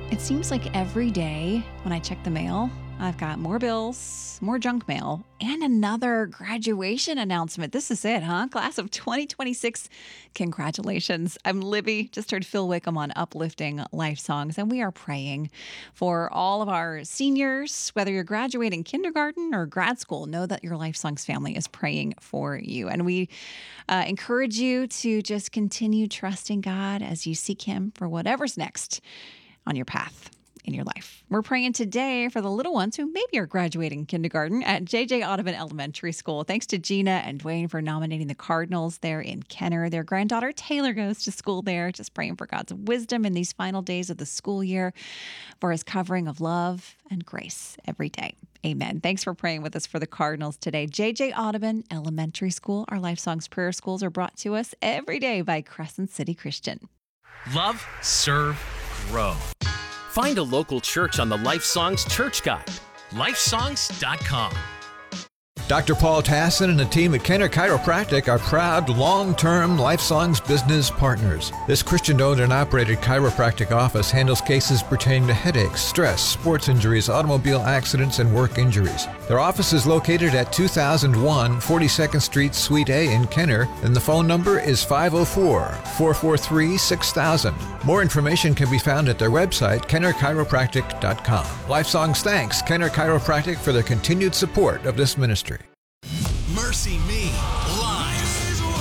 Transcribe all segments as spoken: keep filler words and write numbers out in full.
It seems like every day when I check the mail, I've got more bills, more junk mail, and another graduation announcement. This is it, huh? Class of twenty twenty-six. Congratulations. I'm Libby. Just heard Phil Wickham on Uplifting Life Songs, and we are praying for all of our seniors, whether you're graduating kindergarten or grad school. Know that your Life Songs family is praying for you. And we uh, encourage you to just continue trusting God as you seek Him for whatever's next on your path in your life. We're praying today for the little ones who maybe are graduating kindergarten at J J Audubon Elementary School. Thanks to Gina and Dwayne for nominating the Cardinals there in Kenner. Their granddaughter Taylor goes to school there. Just praying for God's wisdom in these final days of the school year, for His covering of love and grace every day. Amen. Thanks for praying with us for the Cardinals today. J J Audubon Elementary School. Our Life Songs prayer schools are brought to us every day by Crescent City Christian. Love, serve, grow. Find a local church on the Life Songs Church Guide. life songs dot com. Doctor Paul Tassin and the team at Kenner Chiropractic are proud long-term Life Songs business partners. This Christian-owned and operated chiropractic office handles cases pertaining to headaches, stress, sports injuries, automobile accidents, and work injuries. Their office is located at two thousand one forty-second Street, Suite A in Kenner, and the phone number is five oh four, four four three, six thousand. More information can be found at their website, kenner chiropractic dot com. Life Songs thanks Kenner Chiropractic for their continued support of this ministry. Mercy Me, live.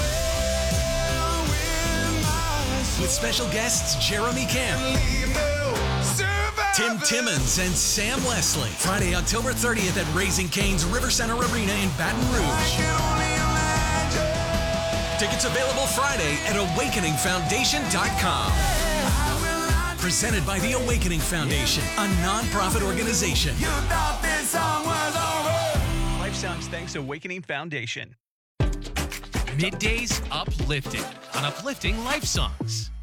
With special guests Jeremy Camp, Tim Timmons, and Sam Leslie. Friday, October thirtieth at Raising Cane's River Center Arena in Baton Rouge. Tickets available Friday at awakening foundation dot com. Presented by the Awakening Foundation, a non-profit organization. You thought this song was over. Life Songs thanks Awakening Foundation. Middays Uplifted on Uplifting Life Songs.